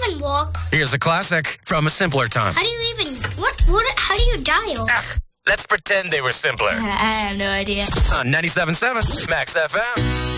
can walk. Here's a classic from a simpler time. How do you even... How do you dial? Let's pretend they were simpler. I have no idea. On 97.7 Max FM.